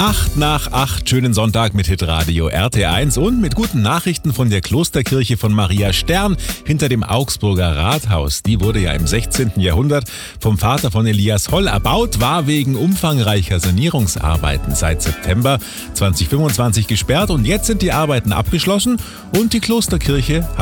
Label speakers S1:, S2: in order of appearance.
S1: 8 schönen Sonntag mit Hitradio RT1 und mit guten Nachrichten von der Klosterkirche von Maria Stern hinter dem Augsburger Rathaus. Die wurde ja im 16. Jahrhundert vom Vater von Elias Holl erbaut, war wegen umfangreicher Sanierungsarbeiten seit September 2025 gesperrt und jetzt sind die Arbeiten abgeschlossen und die Klosterkirche